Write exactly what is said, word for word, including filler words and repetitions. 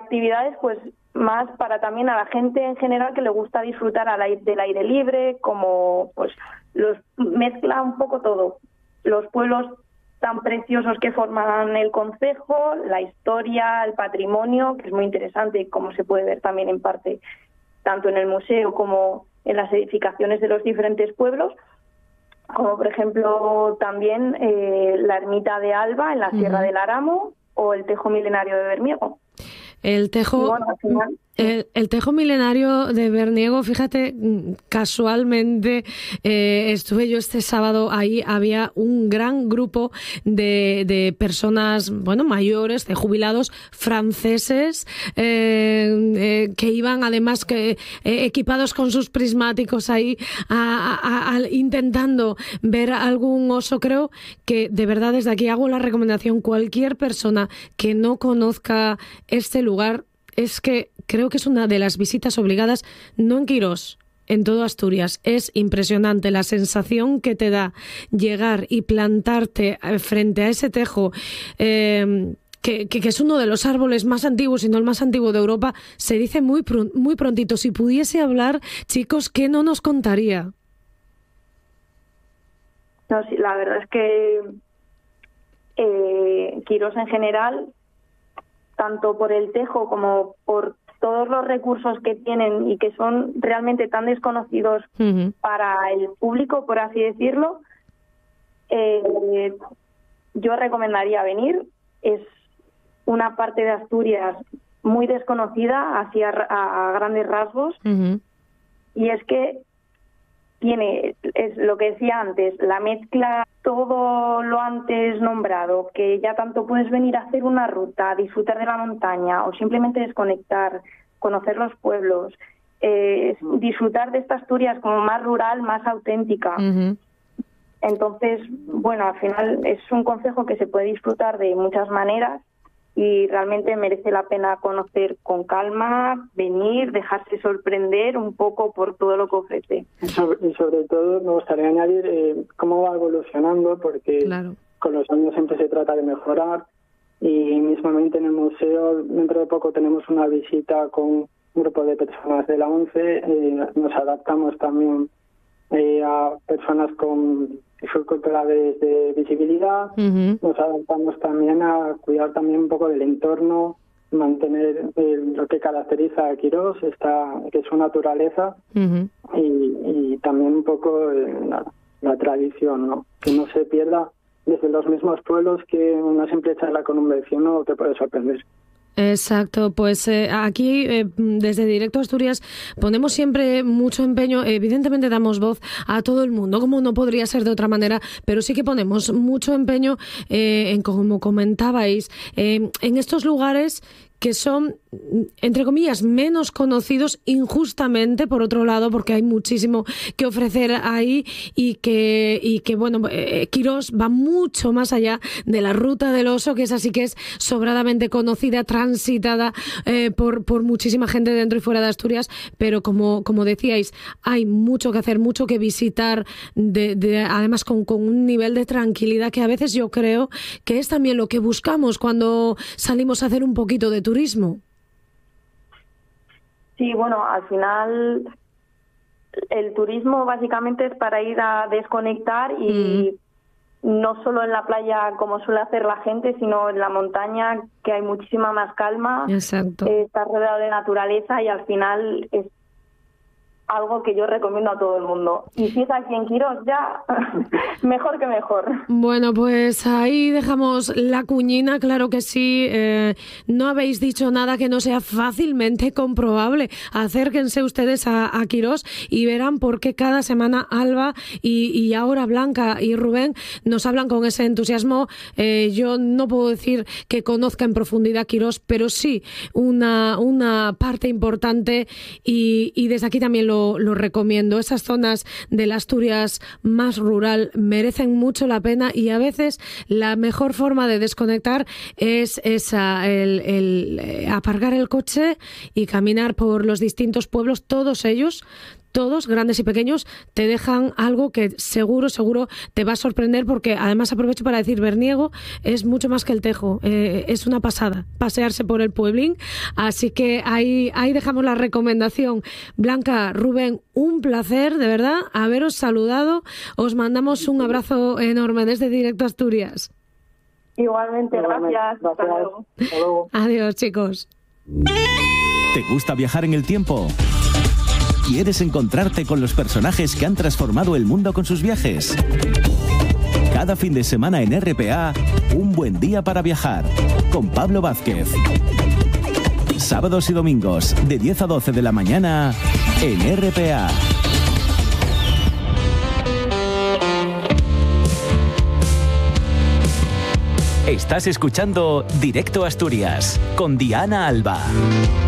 actividades pues más para también a la gente en general que le gusta disfrutar al aire, del aire libre, como pues los mezcla un poco todo, los pueblos tan preciosos que forman el concejo, la historia, el patrimonio, que es muy interesante, como se puede ver también en parte tanto en el museo como en las edificaciones de los diferentes pueblos, como por ejemplo también eh, la ermita de Alba en la Sierra uh-huh. del Aramo o el Tejo Milenario de Berniego. El tejo, bueno, al final, el, el tejo milenario de Berniego, fíjate, casualmente eh, estuve yo este sábado ahí, había un gran grupo de, de personas, bueno, mayores, de jubilados franceses, eh, eh, que iban además que eh, equipados con sus prismáticos ahí, a, a, a, intentando ver algún oso. Creo que de verdad desde aquí hago la recomendación, cualquier persona que no conozca este lugar, es que creo que es una de las visitas obligadas, no en Quirós, en todo Asturias. Es impresionante la sensación que te da llegar y plantarte frente a ese tejo, eh, que, que, que es uno de los árboles más antiguos, si no el más antiguo de Europa. Se dice muy, pr- muy prontito. Si pudiese hablar, chicos, ¿qué no nos contaría? No, sí, la verdad es que eh, Quirós en general, tanto por el tejo como por todos los recursos que tienen y que son realmente tan desconocidos uh-huh. para el público, por así decirlo, eh, yo recomendaría venir. Es una parte de Asturias muy desconocida hacia a, a grandes rasgos uh-huh. y es que tiene, es lo que decía antes, la mezcla, todo lo antes nombrado, que ya tanto puedes venir a hacer una ruta, disfrutar de la montaña o simplemente desconectar, conocer los pueblos, eh, disfrutar de esta Asturias como más rural, más auténtica. Uh-huh. Entonces, bueno, al final es un concejo que se puede disfrutar de muchas maneras y realmente merece la pena conocer con calma, venir, dejarse sorprender un poco por todo lo que ofrece. Y sobre, y sobre todo me gustaría añadir eh, cómo va evolucionando, porque claro. con los años siempre se trata de mejorar, y mismamente en el museo dentro de poco tenemos una visita con un grupo de personas de la ONCE, eh, nos adaptamos también eh, a personas con dificultades de visibilidad, uh-huh. nos adaptamos también a cuidar también un poco del entorno, mantener eh, lo que caracteriza a Quirós, esta, que es su naturaleza, uh-huh. y, y también un poco eh, la, la tradición, ¿no? Que no se pierda desde los mismos pueblos, que una simple charla con un vecino te puede sorprender. Exacto, pues eh, aquí eh, desde Directo Asturias ponemos siempre mucho empeño, evidentemente damos voz a todo el mundo, como no podría ser de otra manera, pero sí que ponemos mucho empeño eh, en, como comentabais, eh, en estos lugares que son, entre comillas, menos conocidos injustamente, por otro lado, porque hay muchísimo que ofrecer ahí y que, y que bueno, eh, Quirós va mucho más allá de la Ruta del Oso, que es así que es sobradamente conocida, transitada eh, por, por muchísima gente dentro y fuera de Asturias, pero como, como decíais, hay mucho que hacer, mucho que visitar, de, de, además con, con un nivel de tranquilidad que a veces yo creo que es también lo que buscamos cuando salimos a hacer un poquito de turismo. Sí, bueno, al final el turismo básicamente es para ir a desconectar y mm. no solo en la playa como suele hacer la gente, sino en la montaña, que hay muchísima más calma. Exacto. Eh, está rodeado de naturaleza y al final es algo que yo recomiendo a todo el mundo. Y si es aquí en Quirós, ya mejor que mejor. Bueno, pues ahí dejamos la cuñina, claro que sí. Eh, no habéis dicho nada que no sea fácilmente comprobable. Acérquense ustedes a, a Quirós y verán por qué cada semana Alba y, y ahora Blanca y Rubén nos hablan con ese entusiasmo. Eh, yo no puedo decir que conozca en profundidad Quirós, pero sí una, una parte importante, y, y desde aquí también lo Lo, lo recomiendo. Esas zonas de la Asturias más rural merecen mucho la pena, y a veces la mejor forma de desconectar es esa, el, el, el aparcar el coche y caminar por los distintos pueblos, todos ellos todos, grandes y pequeños, te dejan algo que seguro, seguro te va a sorprender, porque además aprovecho para decir, Berniego es mucho más que el Tejo, eh, es una pasada pasearse por el pueblín, así que ahí, ahí dejamos la recomendación. Blanca, Rubén, un placer, de verdad, haberos saludado, os mandamos un abrazo enorme desde Directo Asturias. Igualmente, gracias. Hasta luego. Hasta luego. Adiós, chicos. ¿Te gusta viajar en el tiempo? ¿Quieres encontrarte con los personajes que han transformado el mundo con sus viajes? Cada fin de semana en R P A, Un buen día para viajar, con Pablo Vázquez. Sábados y domingos, de diez a doce de la mañana, en R P A. Estás escuchando Directo Asturias, con Diana Alba.